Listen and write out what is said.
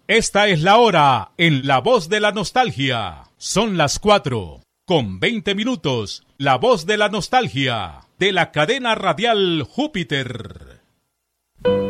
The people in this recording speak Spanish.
Esta es la hora en La Voz de la Nostalgia. Son las 4:20. La Voz de la Nostalgia, de la cadena radial Júpiter.